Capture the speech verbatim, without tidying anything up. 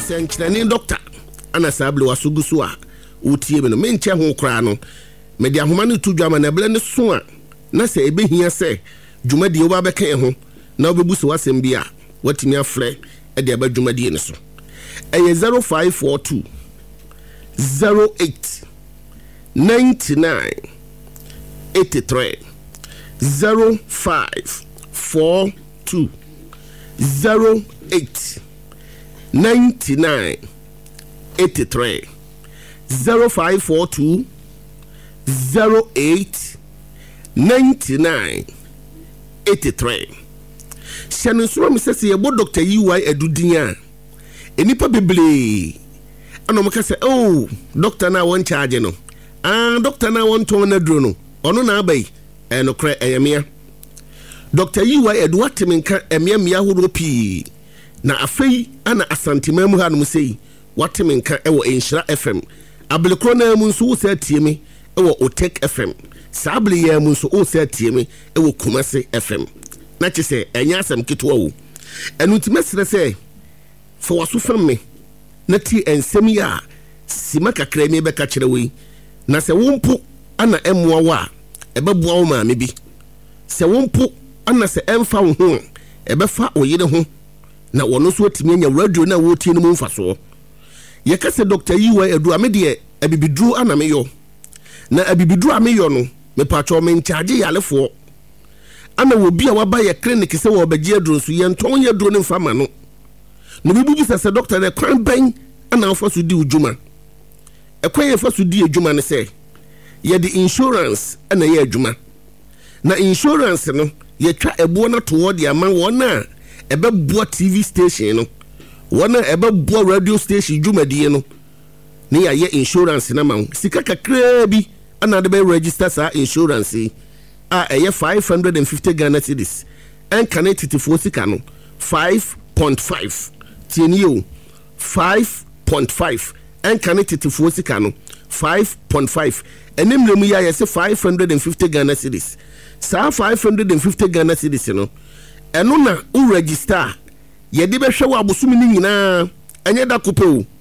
nsɛnkyerɛne doctor ana sabile waso so a wotie me no menkyɛ ho kra no me de ahoma no to dwama na bele ne so a na sɛ ebehia sɛ dwumadie wo ba bɛka e ho na obebu se wasɛm bi a watimi afrɛ e de aba dwumadie ne so ɛyɛ zero five four two zero eight nine nine eight three zero five four two zero eight nine nine eight three zero five four two zero eight nine nine eight three. Shanu suro mi sese yebo Doctor U Y Edudin a enipa beble ana mo ka se oh doctor na won charge no ah doctor na won ton na duro no ono na abai e no kra eyemia Doctor U Y Edu watemenka emia mia horo pi na afei ana asantima mu ha no sei watemenka e wo Enhyira F M abelekro na mu nso wo sa tie me e wo Otek F M sabli ya mu nso wo sa tie me e wo Kumase F M na che se enya asem kitwa wo enu ti mesre se fo waso fam me na ti ensem ya sima kakra me be ka kire we na se wompo ana emwa wa e be boa wo ma me bi se wompo ana se emfa wo ho e be fa oyire ho na wono so atimi anya radio na wo tie no mu mfa so ye ka se Doctor U Y Edu ame de abibidru ana me yo na abibidru ame yo no me pacho me nchaje yalefo ana wo bia waba ye clinic se wo bagye aduro so ye nton ye aduro ne mfama no no bibu se se doctor de kwan ban ana ofa so di ujuma e kwan ye fa so di ejuma ne se ye di insurance ana ye ejuma na insurance no ye twa ebo na toward ya man wona ebe bo T V station no wona ebe bo radio station dwumadie no ne ya ye insurance na man sika kakra bi ana de be register sa insurance a eye five hundred fifty Ghana cedis and connected for sika no five point five tienio five point five and connected for sika no five point five enim lemu ya ye se five hundred fifty Ghana cedis sa five hundred fifty Ghana cedis no eno na u register ye de be hwe wo abosumi ni nyina enye da kopeu